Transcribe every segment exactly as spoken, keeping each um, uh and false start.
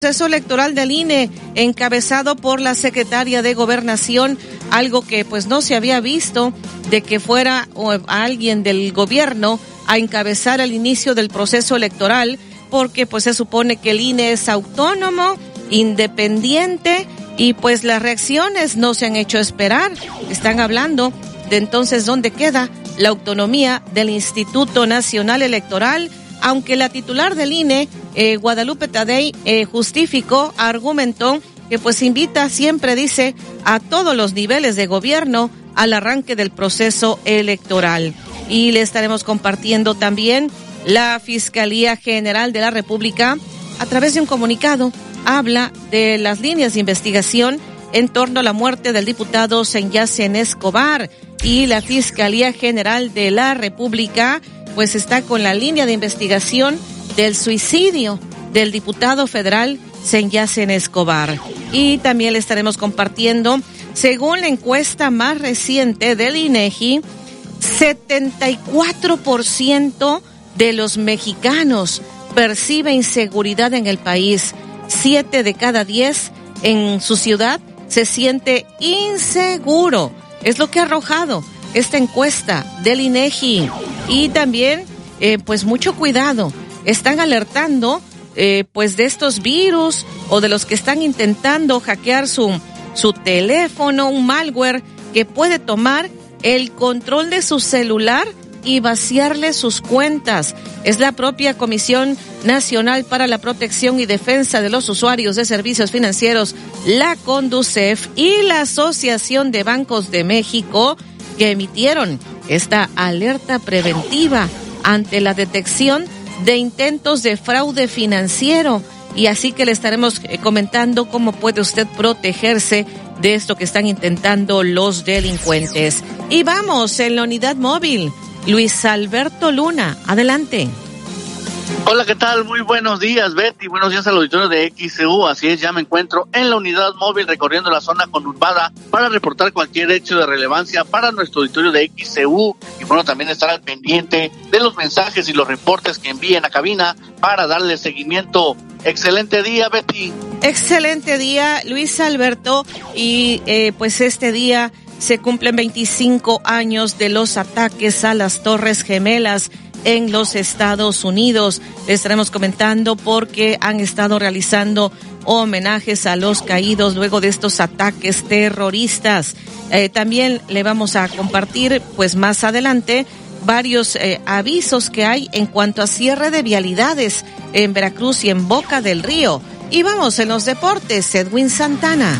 proceso electoral del I N E, encabezado por la secretaria de Gobernación, algo que pues no se había visto, de que fuera alguien del gobierno a encabezar el inicio del proceso electoral, porque pues se supone que el I N E es autónomo, independiente, y pues las reacciones no se han hecho esperar. Están hablando de entonces dónde queda la autonomía del Instituto Nacional Electoral, aunque la titular del I N E, eh, Guadalupe Tadei, eh, justificó, argumentó que pues invita, siempre dice, a todos los niveles de gobierno al arranque del proceso electoral. Y le estaremos compartiendo también la Fiscalía General de la República, a través de un comunicado, habla de las líneas de investigación en torno a la muerte del diputado Senyacen Escobar, y la Fiscalía General de la República pues está con la línea de investigación del suicidio del diputado federal Senyacen Escobar. Y también le estaremos compartiendo, según la encuesta más reciente del INEGI, setenta y cuatro por ciento de los mexicanos percibe inseguridad en el país. Siete de cada diez en su ciudad se siente inseguro. Es lo que ha arrojado esta encuesta del INEGI. Y también, eh, pues mucho cuidado. Están alertando, eh, pues de estos virus o de los que están intentando hackear su, su teléfono, un malware que puede tomar el control de su celular y vaciarle sus cuentas. Es la propia Comisión Nacional para la Protección y Defensa de los Usuarios de Servicios Financieros, la CONDUCEF, y la Asociación de Bancos de México, que emitieron esta alerta preventiva ante la detección de intentos de fraude financiero. Y así que le estaremos comentando cómo puede usted protegerse de esto que están intentando los delincuentes. Y vamos en la unidad móvil. Luis Alberto Luna, adelante. Hola, ¿qué tal? Muy buenos días, Betty. Buenos días al auditorio de X C U. Así es, ya me encuentro en la unidad móvil recorriendo la zona conurbada para reportar cualquier hecho de relevancia para nuestro auditorio de X C U. Y bueno, también estar al pendiente de los mensajes y los reportes que envíen a cabina para darle seguimiento. Excelente día, Betty. Excelente día, Luis Alberto. Y eh, pues este día se cumplen veinticinco años de los ataques a las Torres Gemelas en los Estados Unidos. Les estaremos comentando porque han estado realizando homenajes a los caídos luego de estos ataques terroristas. Eh, también le vamos a compartir, pues más adelante, varios eh, avisos que hay en cuanto a cierre de vialidades en Veracruz y en Boca del Río. Y vamos en los deportes, Edwin Santana.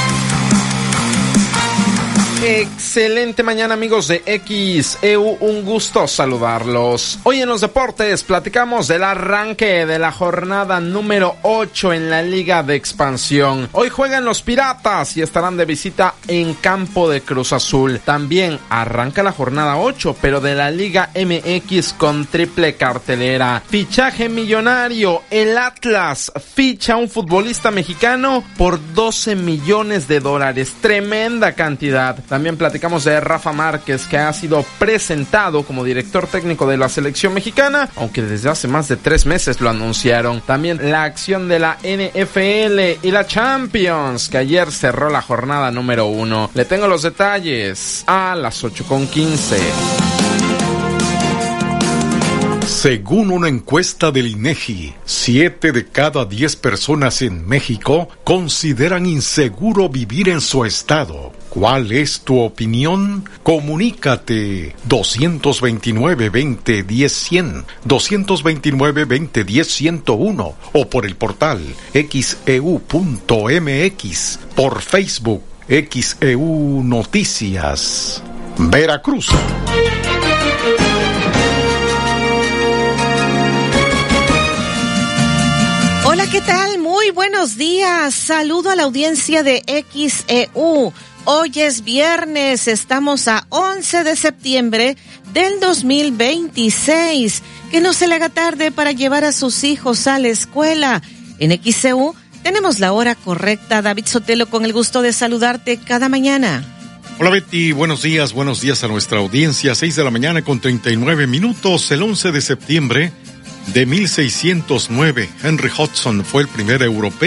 Excelente mañana, amigos de X E U, un gusto saludarlos. Hoy en los deportes platicamos del arranque de la jornada número ocho en la Liga de Expansión. Hoy juegan los Piratas y estarán de visita en campo de Cruz Azul. También arranca la jornada ocho, pero de la Liga M X con triple cartelera. Fichaje millonario, el Atlas ficha a un futbolista mexicano por doce millones de dólares, tremenda cantidad. También platicamos de Rafa Márquez, que ha sido presentado como director técnico de la selección mexicana, aunque desde hace más de tres meses lo anunciaron. También la acción de la N F L y la Champions, que ayer cerró la jornada número uno. Le tengo los detalles a las ocho con quince. Según una encuesta del INEGI, siete de cada diez personas en México consideran inseguro vivir en su estado. ¿Cuál es tu opinión? Comunícate doscientos veintinueve, veinte, diez, cien, doscientos veintinueve, veinte, diez, ciento uno o por el portal x e u punto m x, por Facebook X E U Noticias. Veracruz. Hola, ¿qué tal? Muy buenos días. Saludo a la audiencia de X E U. Hoy es viernes, estamos a once de septiembre del dos mil veintiséis. Que no se le haga tarde para llevar a sus hijos a la escuela. En X E U tenemos la hora correcta. David Sotelo, con el gusto de saludarte cada mañana. Hola Betty, buenos días, buenos días a nuestra audiencia. Seis de la mañana con treinta y nueve minutos, el once de septiembre de mil seiscientos nueve. Henry Hudson fue el primer europeo